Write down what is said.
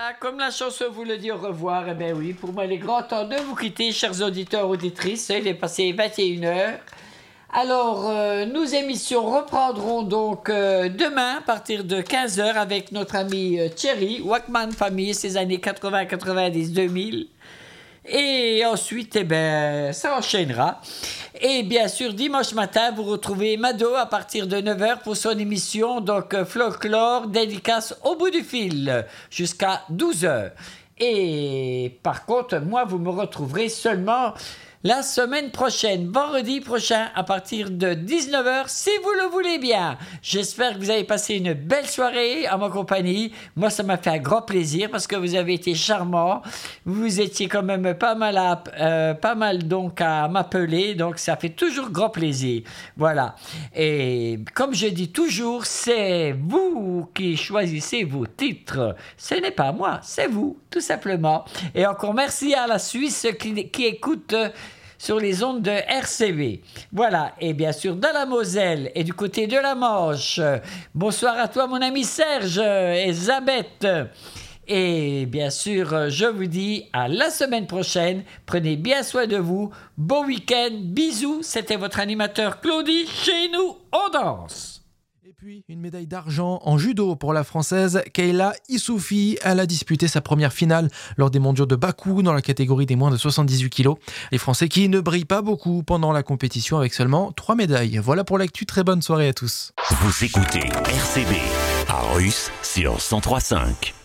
voilà, comme la chanson vous le dit au revoir, eh bien oui, pour moi il est grand temps de vous quitter, chers auditeurs, auditrices. Il est passé 21h. Alors, nos émissions reprendront donc demain à partir de 15h avec notre ami Thierry, Walkman Famille, ses années 80, 90, 2000. Et ensuite, eh ben, ça enchaînera. Et bien sûr, dimanche matin, vous retrouvez Mado à partir de 9h pour son émission, donc Folklore, dédicace au bout du fil, jusqu'à 12h. Et par contre, moi, vous me retrouverez seulement la semaine prochaine, vendredi prochain, à partir de 19h, si vous le voulez bien. J'espère que vous avez passé une belle soirée à ma compagnie. Moi, ça m'a fait un grand plaisir parce que vous avez été charmants. Vous étiez quand même pas mal donc à m'appeler, donc ça fait toujours grand plaisir. Voilà. Et comme je dis toujours, c'est vous qui choisissez vos titres. Ce n'est pas moi, c'est vous, tout simplement. Et encore merci à la Suisse qui écoute sur les ondes de RCV. Voilà, et bien sûr dans la Moselle et du côté de la Manche. Bonsoir à toi mon ami Serge et Elisabeth. Et bien sûr, je vous dis à la semaine prochaine. Prenez bien soin de vous. Bon week-end, bisous. C'était votre animateur Claudie. Chez nous, on danse. Et puis, une médaille d'argent en judo pour la Française Kayla Issoufi. Elle a disputé sa première finale lors des mondiaux de Bakou dans la catégorie des moins de 78 kilos. Les Français qui ne brillent pas beaucoup pendant la compétition avec seulement 3 médailles. Voilà pour l'actu. Très bonne soirée à tous. Vous écoutez RCB à Russe sur 103.5.